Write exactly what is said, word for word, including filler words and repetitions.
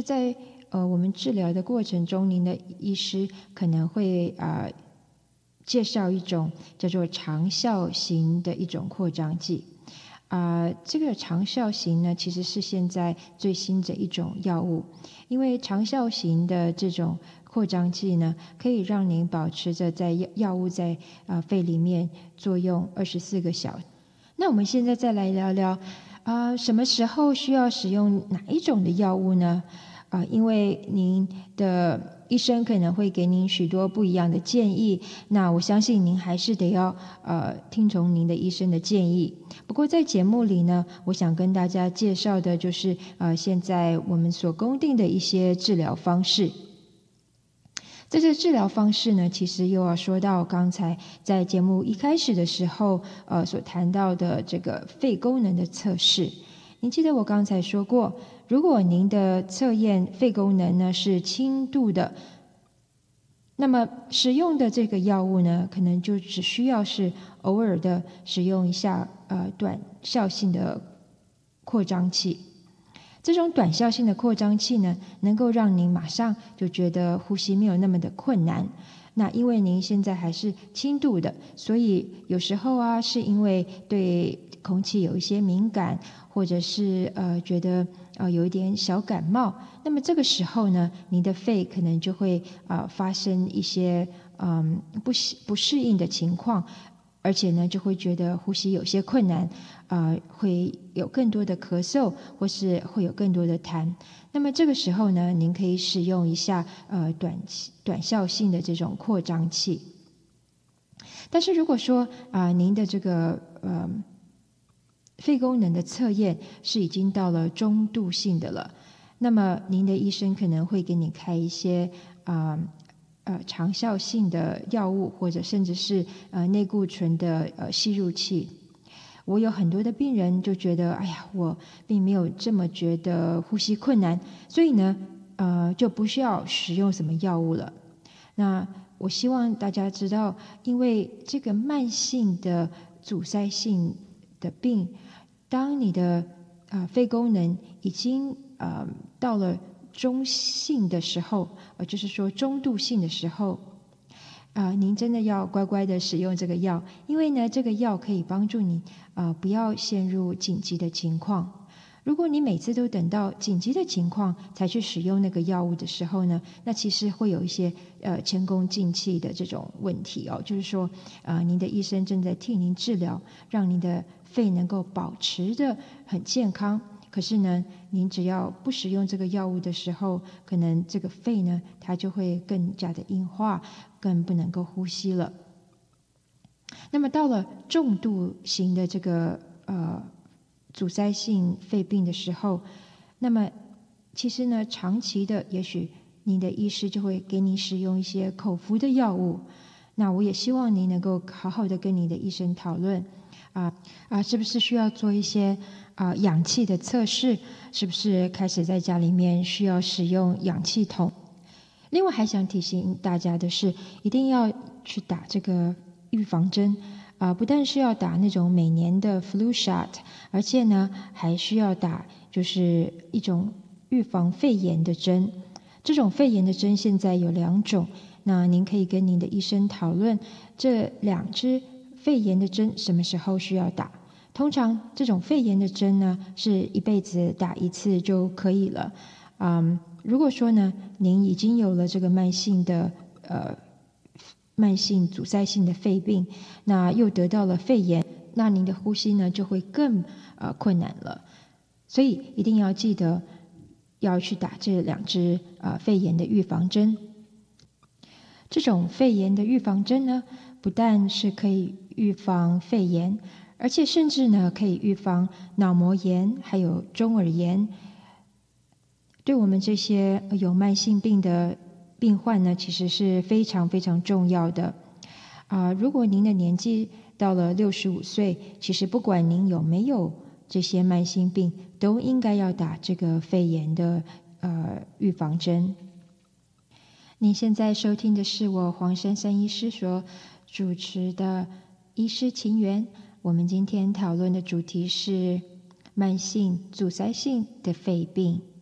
在呃我们治疗的过程中，您的医师可能会啊、呃、介绍一种叫做长效型的一种扩张剂。啊、呃，这个长效型呢，其实是现在最新的一种药物，因为长效型的这种扩张剂呢，可以让您保持着在药药物在啊、呃、肺里面作用二十四个小时。那我们现在再来聊聊啊、呃，什么时候需要使用哪一种的药物呢？啊、呃，因为您的医生可能会给您许多不一样的建议，那我相信您还是得要呃听从您的医生的建议。不过在节目里呢，我想跟大家介绍的就是呃现在我们所公定的一些治疗方式。在这个治疗方式呢，其实又要说到刚才在节目一开始的时候，呃，所谈到的这个肺功能的测试。您记得我刚才说过，如果您的测验肺功能呢是轻度的，那么使用的这个药物呢，可能就只需要是偶尔的使用一下，呃，短效性的扩张器。这种短效性的扩张器呢，能够让您马上就觉得呼吸没有那么的困难。那因为您现在还是轻度的，所以有时候啊，是因为对空气有一些敏感，或者是呃觉得呃有一点小感冒，那么这个时候呢，您的肺可能就会呃发生一些嗯不不适应的情况。而且呢，就会觉得呼吸有些困难，呃，会有更多的咳嗽，或是会有更多的痰。那么这个时候呢，您可以使用一下呃短短效性的这种扩张器。但是如果说啊、呃，您的这个呃肺功能的测验是已经到了中度性的了，那么您的医生可能会给你开一些啊。呃呃，长效性的药物，或者甚至是呃内固醇的呃吸入器。我有很多的病人就觉得，哎呀，我并没有这么觉得呼吸困难，所以呢，呃，就不需要使用什么药物了。那我希望大家知道，因为这个慢性的阻塞性的病，当你的呃肺功能已经呃到了中性的时候，呃，就是说中度性的时候，啊、呃，您真的要乖乖的使用这个药，因为呢，这个药可以帮助你啊、呃，不要陷入紧急的情况。如果你每次都等到紧急的情况才去使用那个药物的时候呢，那其实会有一些呃前功尽弃的这种问题哦，就是说，啊、呃，您的医生正在替您治疗，让您的肺能够保持的很健康。可是呢，您只要不使用这个药物的时候，可能这个肺呢，它就会更加的硬化，更不能够呼吸了。那么到了重度型的这个呃阻塞性肺病的时候，那么其实呢，长期的，也许您的医师就会给你使用一些口服的药物。那我也希望您能够好好的跟你的医生讨论，啊啊，是不是需要做一些啊、呃、氧气的测试？是不是开始在家里面需要使用氧气筒？另外还想提醒大家的是，一定要去打这个预防针啊、呃，不但是要打那种每年的 flu shot， 而且呢还需要打就是一种预防肺炎的针。这种肺炎的针现在有两种，那您可以跟您的医生讨论这两支肺炎的针什么时候需要打。通常这种肺炎的针呢，是一辈子打一次就可以了。嗯，如果说呢，您已经有了这个慢性的呃慢性阻塞性的肺病，那又得到了肺炎，那您的呼吸呢就会更呃困难了。所以一定要记得要去打这两支呃肺炎的预防针。这种肺炎的预防针呢，不但是可以预防肺炎，而且甚至呢可以预防脑膜炎，还有中耳炎。对我们这些有慢性病的病患呢，其实是非常非常重要的。啊、呃，如果您的年纪到了六十五岁，其实不管您有没有这些慢性病，都应该要打这个肺炎的呃预防针。您现在收听的是我黄珊珊医师所主持的《医师情缘》，我们今天讨论的主题是慢性阻塞性的肺病。